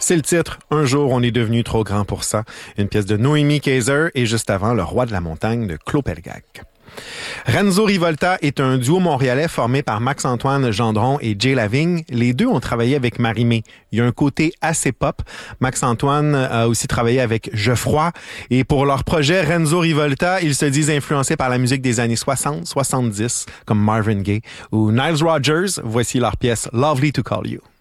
C'est le titre « Un jour, on est devenu trop grand pour ça », une pièce de Noémie Kaiser et juste avant « Le roi de la montagne » de Claude Pelgag. Renzo Rivolta est un duo montréalais formé par Max-Antoine Gendron et Jay Lavigne. Les deux ont travaillé avec Marie-Mé. Il y a un côté assez pop. Max-Antoine a aussi travaillé avec Geoffroy. Et pour leur projet Renzo Rivolta, ils se disent influencés par la musique des années 60, 70, comme Marvin Gaye ou Nile Rodgers. Voici leur pièce Lovely to Call You.